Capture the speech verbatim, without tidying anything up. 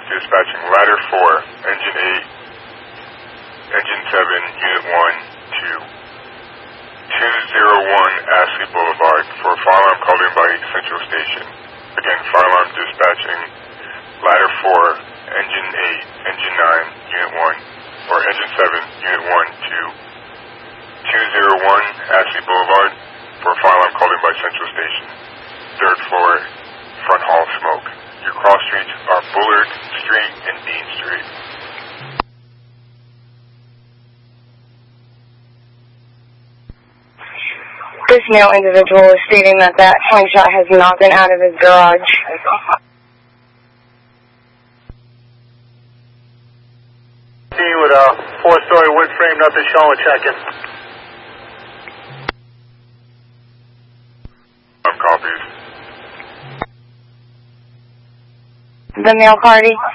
dispatching ladder four, engine eight, engine seven, unit one, two. two zero one Ashley Boulevard for fire alarm called in by Central Station. Again, fire alarm dispatching ladder four, engine eight, engine nine, unit one, or engine seven, unit one, two. two zero one Ashley Boulevard for fire alarm called in by Central Station. Third floor, front hall smoke. Your cross streets are Bullard Street and Dean Street. This male individual is stating that that slingshot has not been out of his garage. With a four-story wood frame, nothing showing, check-in. Copies. The male party